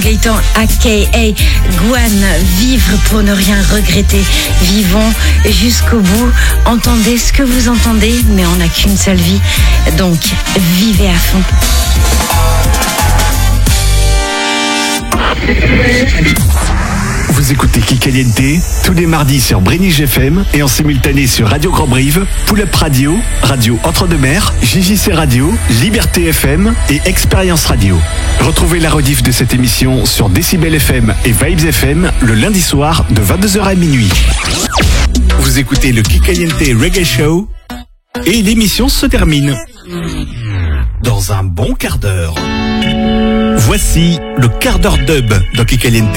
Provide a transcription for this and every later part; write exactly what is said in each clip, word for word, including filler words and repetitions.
Gaëtan, aka Gwan, vivre pour ne rien regretter. Vivons jusqu'au bout. Entendez ce que vous entendez, mais on n'a qu'une seule vie. Donc, vivez à fond. Vous écoutez Kikaliente tous les mardis sur Brénige F M et en simultané sur Radio Grand Brive, Pull Up Radio, Radio Entre-deux-Mers, J J C Radio, Liberté F M et Expérience Radio. Retrouvez la rediff de cette émission sur Décibel F M et Vibes F M le lundi soir de vingt-deux heures à minuit. Vous écoutez le Kikaliente Reggae Show et l'émission se termine dans un bon quart d'heure. Voici le quart d'heure dub dans Kikaliente.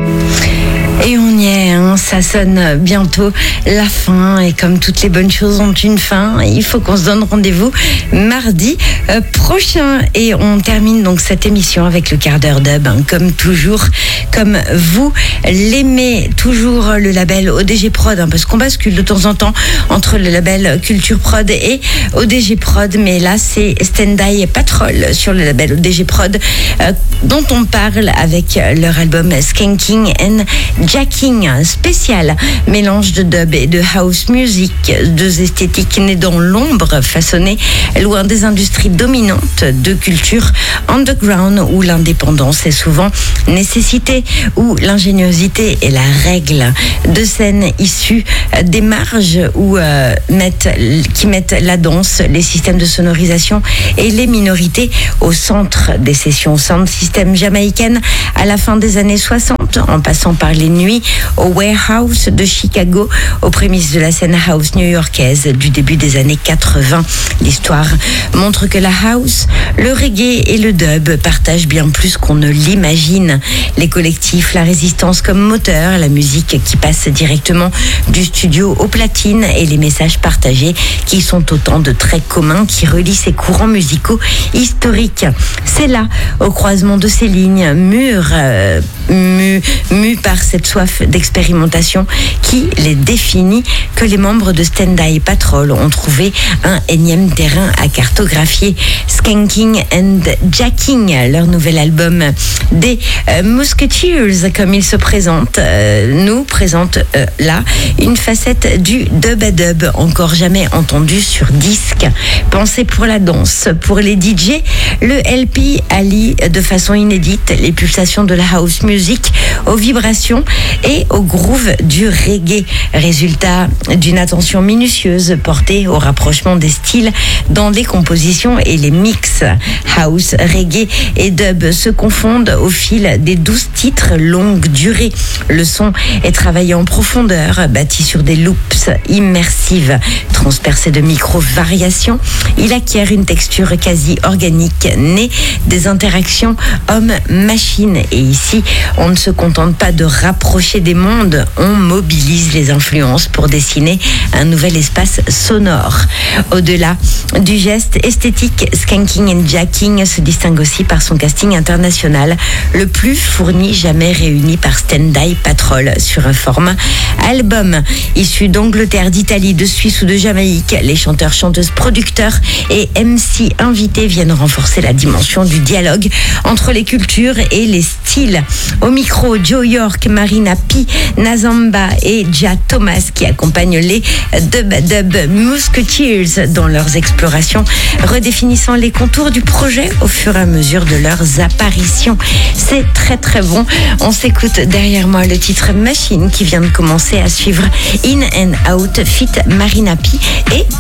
Et on y est, hein, ça sonne bientôt la fin et comme toutes les bonnes choses ont une fin, il faut qu'on se donne rendez-vous mardi euh, prochain et on termine donc cette émission avec le quart d'heure dub, hein, comme toujours, comme vous l'aimez toujours le label O D G Prod, hein, parce qu'on bascule de temps en temps entre le label Culture Prod et O D G Prod, mais là c'est Stand-By Patrol sur le label O D G Prod euh, dont on parle avec leur album Skanking and Jacking, spécial mélange de dub et de house music, deux esthétiques nées dans l'ombre, façonnées loin des industries dominantes, de culture underground où l'indépendance est souvent nécessité, où l'ingéniosité est la règle, de scènes issues des marges où, euh, mettent, qui mettent la danse, les systèmes de sonorisation et les minorités au centre des sessions sound system jamaïcaines à la fin des années soixante, en passant par les nuit au Warehouse de Chicago, aux prémices de la scène house new-yorkaise du début des années quatre-vingts. L'histoire montre que la house, le reggae et le dub partagent bien plus qu'on ne l'imagine. Les collectifs, la résistance comme moteur, la musique qui passe directement du studio aux platines et les messages partagés qui sont autant de traits communs qui relient ces courants musicaux historiques. C'est là, au croisement de ces lignes, mûres, euh, mu, mu par cette soif d'expérimentation qui les définit, que les membres de Stand-By Patrol ont trouvé un énième terrain à cartographier. Skanking and Jacking, leur nouvel album des euh, Musketeers, comme il se présente, euh, nous présente euh, là une facette du dub à dub encore jamais entendue sur disque. Pensé pour la danse, pour les D J, le L P allie de façon inédite les pulsations de la house music aux vibrations et au groove du reggae. Résultat d'une attention minutieuse portée au rapprochement des styles dans les compositions et les mix. House, reggae et dub se confondent au fil des douze titres longue durée. Le son est travaillé en profondeur, bâti sur des loops immersives, transpercé de micro-variations. Il acquiert une texture quasi organique, née des interactions homme-machine. Et ici, on ne se contente pas de rapprocher des mondes, on mobilise les influences pour dessiner un nouvel espace sonore. Au-delà du geste esthétique, Skanking and Jacking se distingue aussi par son casting international, le plus fourni jamais réuni par Stand-By Patrol sur un format album. Issu d'Angleterre, d'Italie, de Suisse ou de Jamaïque, les chanteurs, chanteuses, producteurs et M C invités viennent renforcer la dimension du dialogue entre les cultures et les styles. Au micro, Joe York, Marina P, Nazamba et Ja Thomas qui accompagnent les Dub Dub Musketeers dans leurs explorations, redéfinissant les contours du projet au fur et à mesure de leurs apparitions. C'est très très bon. On s'écoute derrière moi le titre Machine qui vient de commencer, à suivre In and Out fit Marina P et